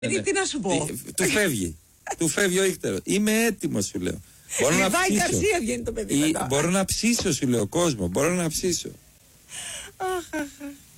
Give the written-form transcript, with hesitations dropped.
Τι να σου πω. Του φεύγει. Του φεύγει ο ύκτερος. Είμαι έτοιμος, σου λέω. Μπορώ να ψήσω. Γκαρσία βγαίνει το παιδί μετά. Μπορώ να ψήσω, σου λέω, κόσμο. Μπορώ να ψήσω.